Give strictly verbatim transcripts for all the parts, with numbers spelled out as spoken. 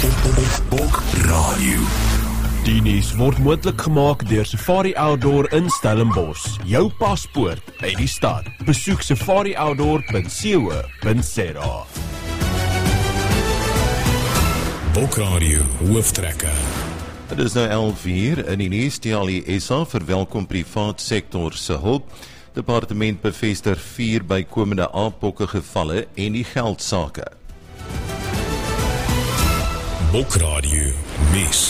Bok Radio. Die nuus word moontlik gemaak deur Safari Outdoor in Stellenbosch. Jou paspoort uit die stad. Besoek safari outdoor punt co punt za. Bok Radio hooftrekker. Het is nou elf uur in die nuus. Die T A S A verwelkom privaat sektor se hulp. Departement bevestig vier bykomende aapbokke gevalle en die geldsake. Bok Radio nuus.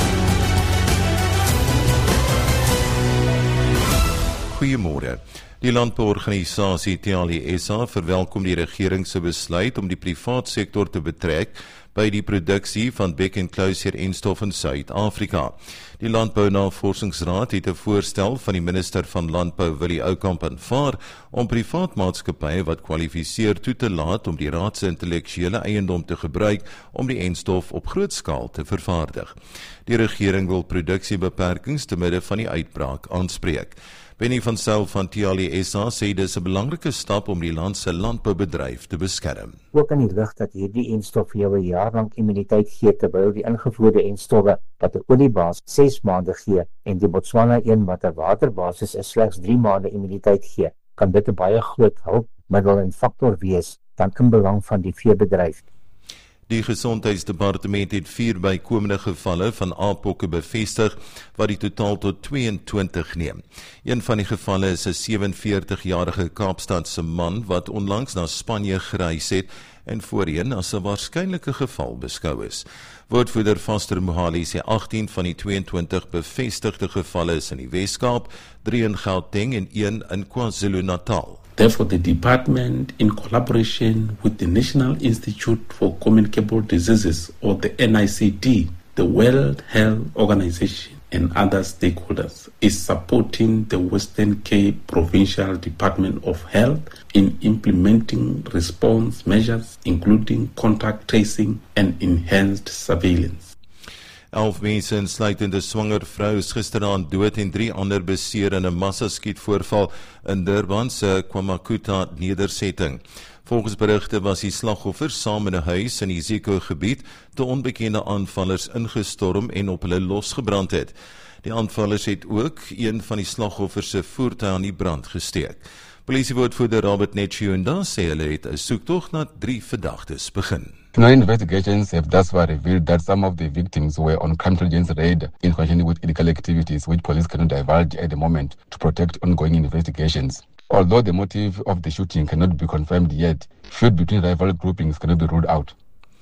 Goeiemôre. Die landbouorganisasie T A S A verwelkom die regering se besluit om die privaat sektor te betrek by die produksie van bek-en-kluisheer-enstof in Suid-Afrika. Die Landbounavorsingsraad het 'n voorstel van die minister van Landbou Willie Oukamp aanvaar om privaat maatskappye wat kwalifiseer toe te laat om die raad se intellektuele eiendom te gebruik om die enstof op groot skaal te vervaardig. Die regering wil produksiebeperkings te midde van die uitbraak aanspreek. Benny van Sail van T A S A sê dis 'n belangrike stap om die land se landboubedryf te beskerm. Ook in die lig dat hierdie enstof vir jou 'n jaar lank immuniteit gee, terwyl die ingevoerde enstowwe wat 'n oliebasis ses maande gee en die Botswana een wat 'n waterbasis is slegs drie maande immuniteit gee, kan dit 'n baie groot hulpmiddel en faktor wees dan in belang van die veebedryf. Die Gesondheidsdepartement het vier bykomende gevalle van aapbokke bevestig, wat die totaal tot tweeëntwintig neem. Een van die gevalle is 'n sewenveertigjarige Kaapstadse man wat onlangs na Spanje gereis het en voorheen as 'n waarskynlike geval beskou is. Woordvoerder Foster Mohali sê agttien van die tweeëntwintig bevestigde gevalle is in die Wes-Kaap, drie in Gauteng en een in KwaZulu-Natal. Therefore, the department, in collaboration with the National Institute for Communicable Diseases, or the N I C D, the World Health Organization, and other stakeholders, is supporting the Western Cape Provincial Department of Health in implementing response measures, including contact tracing and enhanced surveillance. Elf mense insluitende swanger vrou is gisteraand dood en drie ander beseer in 'n massaskietvoorval in Durban se Kwamakuta nedersetting. Volgens berigte was die slagoffers saam in 'n huis in die Ziko-gebied toe onbekende aanvallers ingestorm en op hulle losgebrand het. Die aanvallers het ook een van die slagoffers se voertuie aan die brand gesteek. Polisiewoordvoerder Robert Netjunda sê hulle het 'n soektog na drie verdagtes begin. Preliminary investigations have thus far revealed that some of the victims were on crime intelligence raid in connection with illegal activities which police cannot divulge at the moment to protect ongoing investigations. Although the motive of the shooting cannot be confirmed yet, feud between rival groupings cannot be ruled out.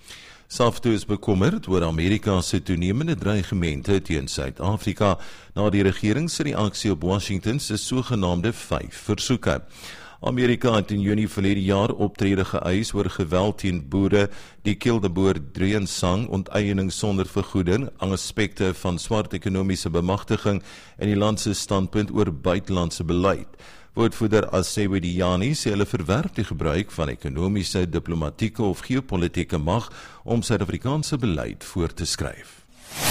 SAFTU is bekommerd oor Amerika se toenemende dreigemente teen Suid-Afrika na die regering se reaksie op Washington se sogenaamde vyf versoeke. Amerika het in Junie verlede jaar optrede geëis oor geweld teen boere, die Kildeboer Dreensang, onteiening sonder vergoeding, aan aspekte van swart ekonomiese bemagtiging en die land se standpunt oor buitelandse beleid. Woordvoerder Asewe Diani sê hulle verwerp die gebruik van ekonomiese, diplomatieke of geopolitieke mag om Suid-Afrikaanse beleid voor te skryf.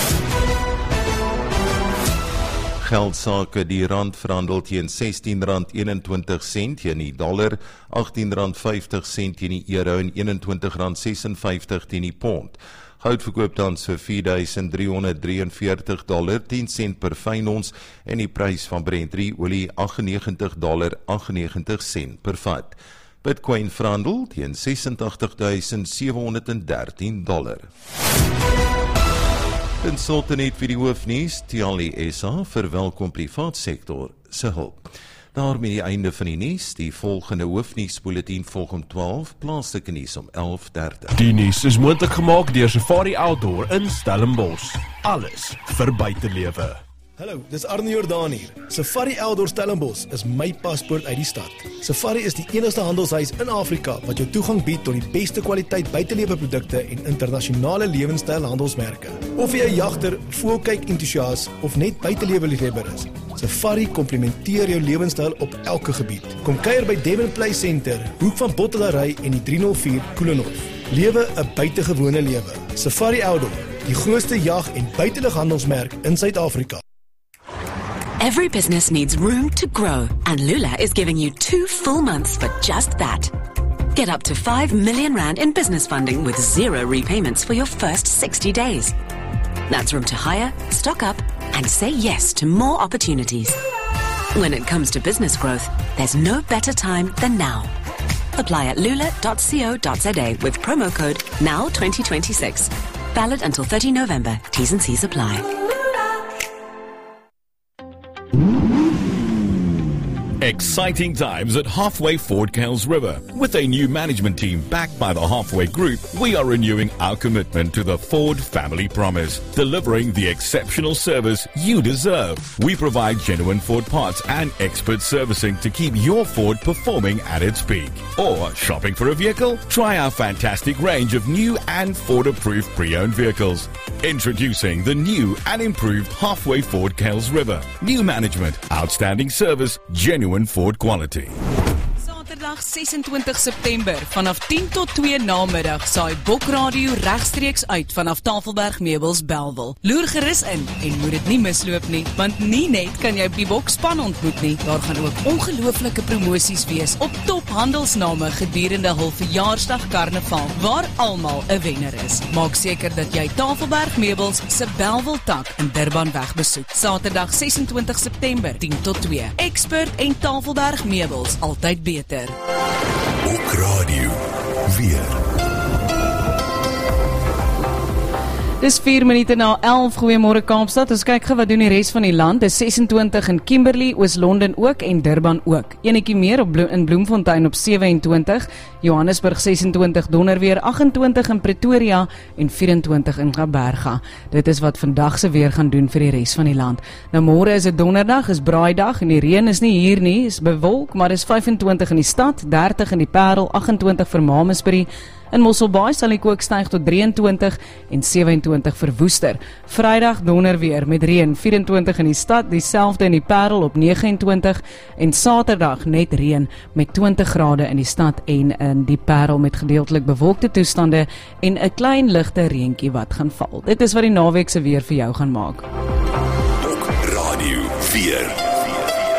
Geldsake, die rand verhandel teen sestien rand eenentwintig sent teen die dollar, agttien rand vyftig sent teen die euro en eenentwintig rand sesenvyftig teen die pond. Goud verkoop tans vir vier duisend driehonderd drieënveertig dollar, tien sent per fyn ons en die prys van Brent olie agtennegentig dollar agtennegentig sent per vat. Bitcoin verhandel teen agt ses agt duisend sewe honderd dertien dollar. En solte net vir die hoofnuus, T A S A verwelkom privaat sektor se hulp. Daarmee die einde van die nuus. Die volgende hoofnuusbulletin volg om twaalf, plaaslike nuus om elf dertig. Die nuus is moontlik gemaak deur Safari Outdoor in Stellenbosch. Alles vir buitelewe. Hallo, dis Arne Jordaan hier. Safari Outdoor Stellenbosch is my paspoort uit die stad. Safari is die enigste handelshuis in Afrika wat jou toegang bied tot die beste kwaliteit buiteleweprodukte en internasionale lewenstyl handelsmerke. Of jy 'n jagter, voelkyk entoesias of net buiteleweliefhebber is, Safari komplementeer jou lewenstyl op elke gebied. Kom kuier by Devon Play Center, hoek van Bottelary en die drie nul vier Koelenhof. Lewe 'n buitengewone lewe. Safari Outdoor, die grootste jag- en buitelughandelsmerk in Suid-Afrika. Every business needs room to grow, and Lula is giving you two full months for just that. Get up to five million rand in business funding with zero repayments for your first sixty days. That's room to hire, stock up, and say yes to more opportunities. When it comes to business growth, there's no better time than now. Apply at lula dot co dot za with promo code N O W twenty twenty-six. Valid until thirtieth of November. T's and C's apply. Exciting times at Halfway Ford Kuils River. With a new management team backed by the Halfway Group, we are renewing our commitment to the Ford family promise, delivering the exceptional service you deserve. We provide genuine Ford parts and expert servicing to keep your Ford performing at its peak. Or shopping for a vehicle? Try our fantastic range of new and Ford-approved pre-owned vehicles. Introducing the new and improved Halfway Ford Kuils River. New management, outstanding service, genuine Ford quality. Saterdag ses en twintig September vanaf tien tot twee namiddag saai Bok Radio regstreeks uit vanaf Tafelberg Meubels Bellville. Loer gerus in en moet dit nie misloop nie, want nie net kan jy die Bok span ontmoet nie, daar gaan ook ongelooflike promosies wees op top handelsname gedurende hul verjaarsdag karnaval waar almal 'n wenner is. Maak seker dat jy Tafelberg Meubels se Bellville tak in Durbanweg besoek. Saterdag ses en twintig September tien tot twee. Expert en Tafelberg Meubels, altyd beter. Bok Radio, weer. Dis vier minute na elf, goeiemôre Kaapstad, ons kyk gou wat doen die res van die land, dis ses en twintig in Kimberley, Oos-London ook en Durban ook. Enetjie meer op Blo- in Bloemfontein op sewe en twintig, Johannesburg ses en twintig, Donderweer agt en twintig in Pretoria en vyf en twintig in Gqeberha. Dit is wat vandag se weer gaan doen vir die res van die land. Nou môre is dit donderdag, is braaidag en die reën is nie hier nie, is bewolk, maar is vyf en twintig in die stad, dertig in die Parel, agt en twintig vir Mamasbury. In Mosselbaai sal die kook styg tot drie en twintig en sewe en twintig vir Woester. Vrydag donder weer met reën, vyf en twintig in die stad, dieselfde in die Parel op nege en twintig en Saterdag net reën met twintig grade in die stad en in die Parel met gedeeltelik bewolkte toestande en 'n klein ligte reentjie wat gaan val. Dit is wat die naweek se weer vir jou gaan maak. Bok Radio, weer.